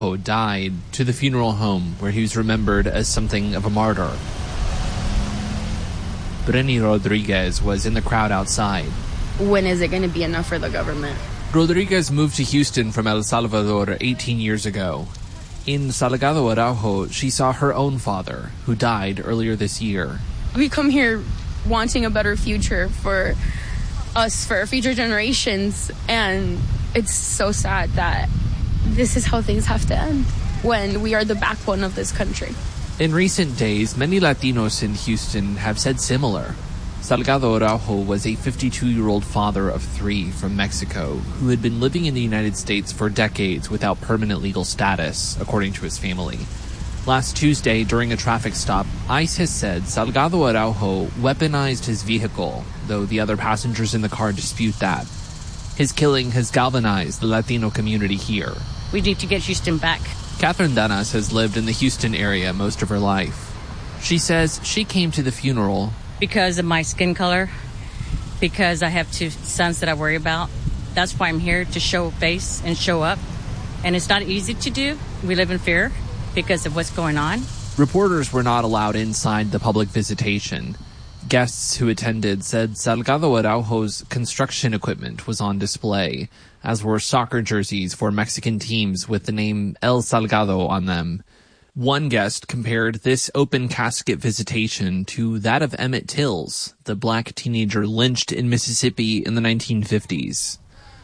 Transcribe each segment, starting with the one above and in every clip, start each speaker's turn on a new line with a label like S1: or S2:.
S1: died to the funeral home where he was remembered as something of a martyr. Brenny Rodriguez was in the crowd outside.
S2: When is it going to be enough for the government?
S1: Rodriguez moved to Houston from El Salvador 18 years ago. In Salgado Araujo, she saw her own father, who died earlier this year.
S2: We come here wanting a better future for us, for our future generations, and it's so sad that this is how things have to end when we are the backbone of this country.
S1: In recent days, many Latinos in Houston have said similar. Salgado Araujo was a 52-year-old father of 3 from Mexico who had been living in the United States for decades without permanent legal status, according to his family. Last Tuesday, during a traffic stop, ICE has said Salgado Araujo weaponized his vehicle, though the other passengers in the car dispute that. His killing has galvanized the Latino community here.
S3: We need to get Houston back.
S1: Catherine Danas has lived in the Houston area most of her life. She says she came to the funeral
S3: because of my skin color, because I have 2 sons that I worry about. That's why I'm here, to show face and show up. And it's not easy to do. We live in fear because of what's going on.
S1: Reporters were not allowed inside the public visitation. Guests who attended said Salgado Araujo's construction equipment was on display, as were soccer jerseys for Mexican teams with the name El Salgado on them. One guest compared this open casket visitation to that of Emmett Tills, the black teenager lynched in Mississippi in the 1950s.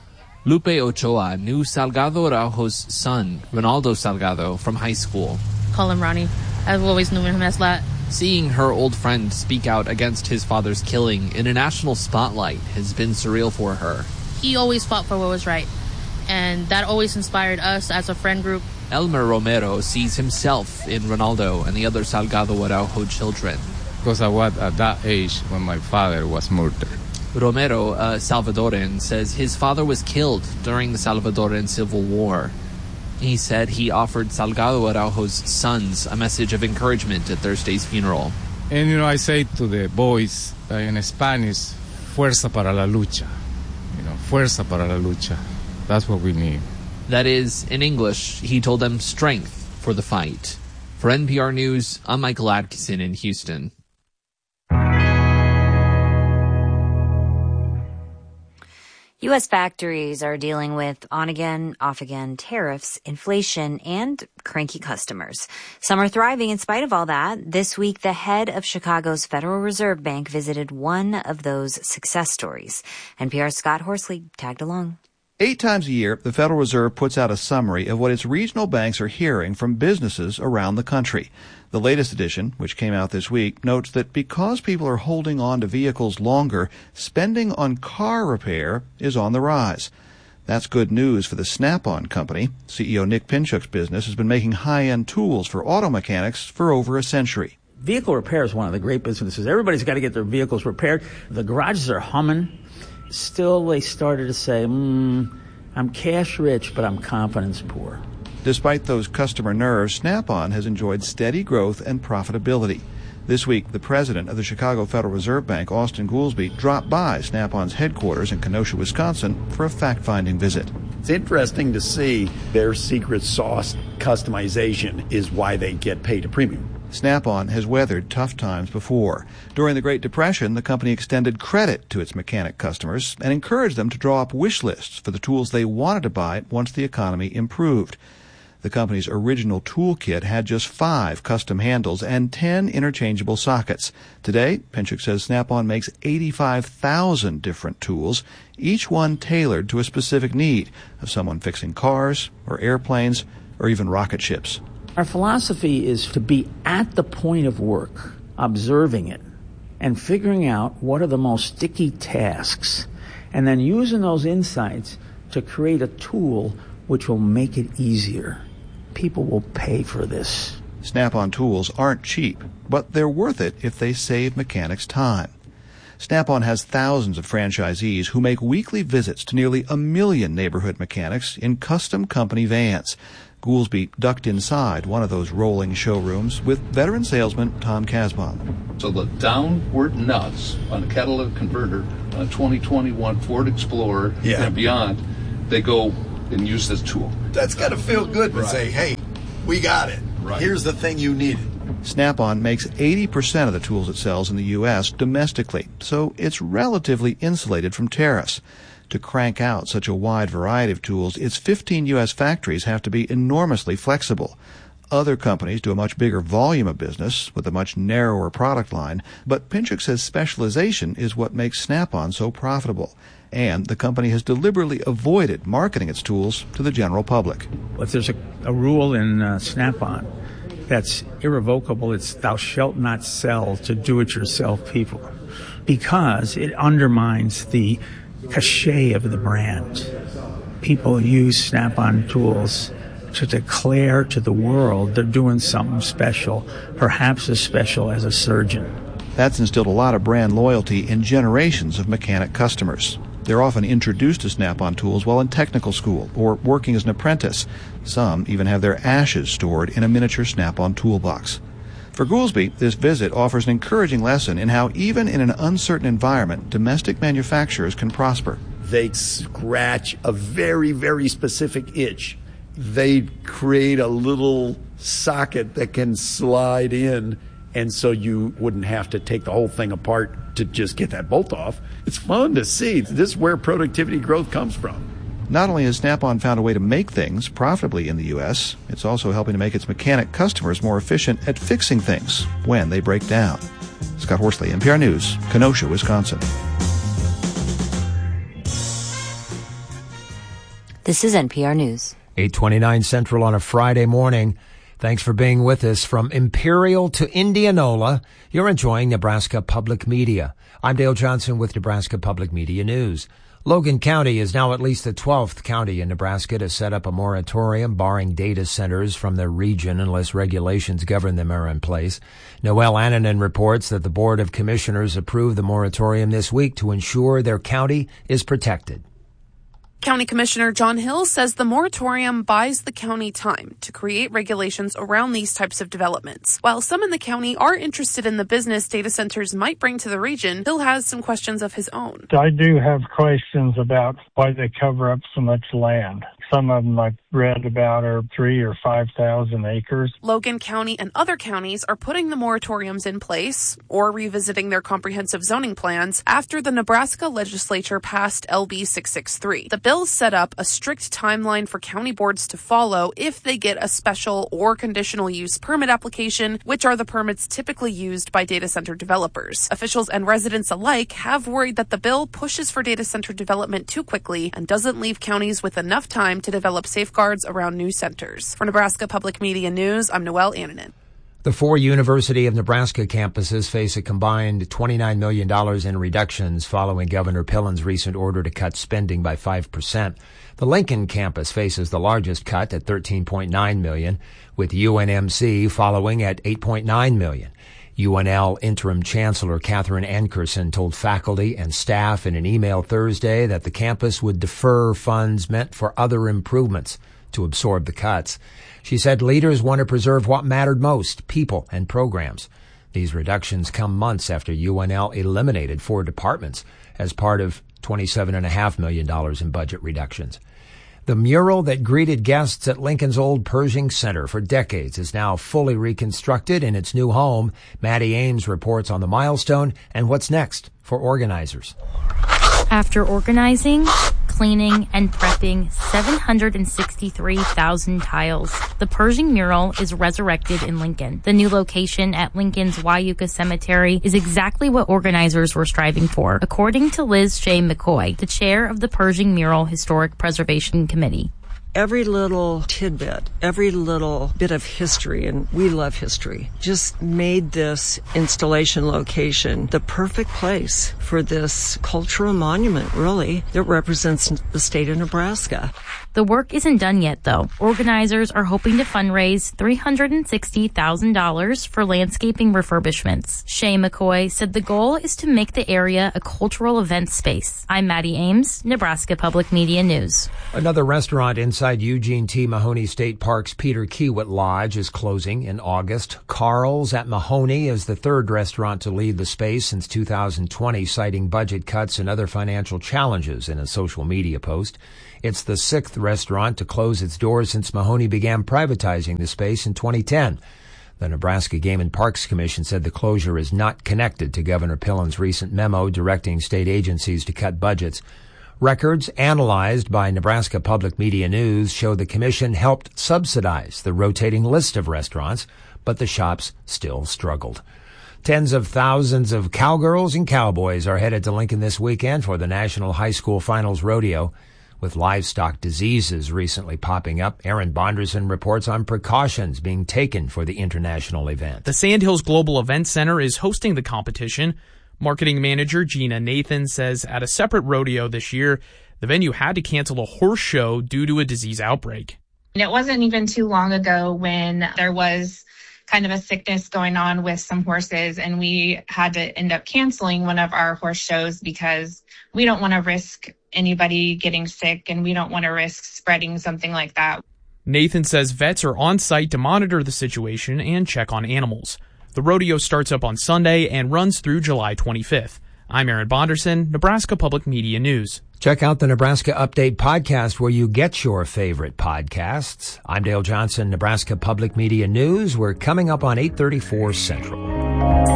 S1: Lupe Ochoa knew Salgado Araujo's son, Ronaldo Salgado, from high school.
S4: Call him Ronnie. I've always known him as that.
S1: Seeing her old friend speak out against his father's killing in a national spotlight has been surreal for her.
S4: He always fought for what was right, and that always inspired us as a friend group.
S1: Elmer Romero sees himself in Ronaldo and the other Salgado Araujo children.
S5: Because I was at that age when my father was murdered.
S1: Romero, a Salvadoran, says his father was killed during the Salvadoran Civil War. He said he offered Salgado Araujo's sons a message of encouragement at Thursday's funeral.
S5: And, I say to the boys in Spanish, fuerza para la lucha. Fuerza para la lucha. That's what we need.
S1: That is, in English, he told them strength for the fight. For NPR News, I'm Michael Atkinson in Houston.
S6: U.S. factories are dealing with on-again, off-again tariffs, inflation, and cranky customers. Some are thriving in spite of all that. This week, the head of Chicago's Federal Reserve Bank visited one of those success stories. NPR's Scott Horsley tagged along.
S7: 8 times a year, the Federal Reserve puts out a summary of what its regional banks are hearing from businesses around the country. The latest edition, which came out this week, notes that because people are holding on to vehicles longer, spending on car repair is on the rise. That's good news for the Snap-on company. CEO Nick Pinchuk's business has been making high-end tools for auto mechanics for over a century.
S8: Vehicle repair is one of the great businesses. Everybody's got to get their vehicles repaired. The garages are humming. Still, they started to say, I'm cash rich, but I'm confidence poor.
S7: Despite those customer nerves, Snap-on has enjoyed steady growth and profitability. This week, the president of the Chicago Federal Reserve Bank, Austin Goolsbee, dropped by Snap-on's headquarters in Kenosha, Wisconsin, for a fact-finding visit.
S9: It's interesting to see their secret sauce customization is why they get paid a premium.
S7: Snap-on has weathered tough times before. During the Great Depression, the company extended credit to its mechanic customers and encouraged them to draw up wish lists for the tools they wanted to buy once the economy improved. The company's original toolkit had just 5 custom handles and 10 interchangeable sockets. Today, Pinchuk says Snap-on makes 85,000 different tools, each one tailored to a specific need of someone fixing cars or airplanes or even rocket ships.
S8: Our philosophy is to be at the point of work, observing it, and figuring out what are the most sticky tasks, and then using those insights to create a tool which will make it easier. People will pay for this.
S7: Snap-on tools aren't cheap, but they're worth it if they save mechanics time. Snap-on has thousands of franchisees who make weekly visits to nearly 1 million neighborhood mechanics in custom company vans. Goolsbee ducked inside one of those rolling showrooms with veteran salesman Tom Kasbaum.
S10: So the downward nuts on a catalytic converter, a 2021 Ford Explorer and beyond, they go and use this tool.
S9: That's got to feel good to say, hey, we got it. Right. Here's the thing you needed.
S7: Snap-on makes 80% of the tools it sells in the U.S. domestically, so it's relatively insulated from tariffs. To crank out such a wide variety of tools, its 15 U.S. factories have to be enormously flexible. Other companies do a much bigger volume of business with a much narrower product line, but Pinchuk says specialization is what makes Snap-on so profitable. And the company has deliberately avoided marketing its tools to the general public.
S8: If there's a rule in Snap-on that's irrevocable, it's thou shalt not sell to do-it-yourself people, because it undermines the cachet of the brand. People use Snap-on tools to declare to the world they're doing something special, perhaps as special as a surgeon.
S7: That's instilled a lot of brand loyalty in generations of mechanic customers. They're often introduced to Snap-on tools while in technical school or working as an apprentice. Some even have their ashes stored in a miniature Snap-on toolbox. For Goolsby, this visit offers an encouraging lesson in how even in an uncertain environment, domestic manufacturers can prosper.
S9: They scratch a very, very specific itch. They create a little socket that can slide in, and so you wouldn't have to take the whole thing apart to just get that bolt off. It's fun to see. This is where productivity growth comes from.
S7: Not only has Snap-on found a way to make things profitably in the U.S., it's also helping to make its mechanic customers more efficient at fixing things when they break down. Scott Horsley, NPR News, Kenosha, Wisconsin.
S6: This is NPR News.
S11: 8:29 Central on a Friday morning. Thanks for being with us. From Imperial to Indianola, you're enjoying Nebraska Public Media. I'm Dale Johnson with Nebraska Public Media News. Logan County is now at least the 12th county in Nebraska to set up a moratorium barring data centers from their region unless regulations govern them are in place. Noelle Annanen reports that the Board of Commissioners approved the moratorium this week to ensure their county is protected.
S12: County Commissioner John Hill says the moratorium buys the county time to create regulations around these types of developments. While some in the county are interested in the business data centers might bring to the region, Hill has some questions of his own.
S13: I do have questions about why they cover up so much land. Some of them I've read about are 3,000 or 5,000 acres.
S12: Logan County and other counties are putting the moratoriums in place or revisiting their comprehensive zoning plans after the Nebraska legislature passed LB 663. The bill set up a strict timeline for county boards to follow if they get a special or conditional use permit application, which are the permits typically used by data center developers. Officials and residents alike have worried that the bill pushes for data center development too quickly and doesn't leave counties with enough time to develop safeguards around new centers. For Nebraska Public Media News, I'm Noelle Annanen.
S11: The 4 University of Nebraska campuses face a combined $29 million in reductions following Governor Pillen's recent order to cut spending by 5%. The Lincoln campus faces the largest cut at $13.9 million, with UNMC following at $8.9 million. UNL Interim Chancellor Catherine Ankerson told faculty and staff in an email Thursday that the campus would defer funds meant for other improvements to absorb the cuts. She said leaders want to preserve what mattered most, people and programs. These reductions come months after UNL eliminated 4 departments as part of $27.5 million in budget reductions. The mural that greeted guests at Lincoln's old Pershing Center for decades is now fully reconstructed in its new home. Maddie Ames reports on the milestone and what's next for organizers.
S14: After organizing, cleaning, and prepping 763,000 tiles, the Pershing mural is resurrected in Lincoln. The new location at Lincoln's Wyuka Cemetery is exactly what organizers were striving for, according to Liz Shea McCoy, the chair of the Pershing Mural Historic Preservation Committee.
S15: Every little tidbit, every little bit of history, and we love history, just made this installation location the perfect place for this cultural monument, really, that represents the state of Nebraska.
S14: The work isn't done yet, though. Organizers are hoping to fundraise $360,000 for landscaping refurbishments. Shea McCoy said the goal is to make the area a cultural event space. I'm Maddie Ames, Nebraska Public Media News.
S11: Another restaurant in inside Eugene T. Mahoney State Park's Peter Kiewit Lodge is closing in August. Carl's at Mahoney is the third restaurant to leave the space since 2020, citing budget cuts and other financial challenges in a social media post. It's the sixth restaurant to close its doors since Mahoney began privatizing the space in 2010. The Nebraska Game and Parks Commission said the closure is not connected to Governor Pillen's recent memo directing state agencies to cut budgets. Records analyzed by Nebraska Public Media News show the commission helped subsidize the rotating list of restaurants, but the shops still struggled. Tens of thousands of cowgirls and cowboys are headed to Lincoln this weekend for the National High School Finals Rodeo. With livestock diseases recently popping up, Aaron Bonderson reports on precautions being taken for the international event.
S16: The Sandhills Global Event Center is hosting the competition. Marketing manager Gina Nathan says at a separate rodeo this year, the venue had to cancel a horse show due to a disease outbreak.
S17: And it wasn't even too long ago when there was kind of a sickness going on with some horses, and we had to end up canceling one of our horse shows because we don't want to risk anybody getting sick and we don't want to risk spreading something like that.
S16: Nathan says vets are on site to monitor the situation and check on animals. The rodeo starts up on Sunday and runs through July 25th. I'm Aaron Bonderson, Nebraska Public Media News.
S11: Check out the Nebraska Update podcast where you get your favorite podcasts. I'm Dale Johnson, Nebraska Public Media News. We're coming up on 8:34 Central.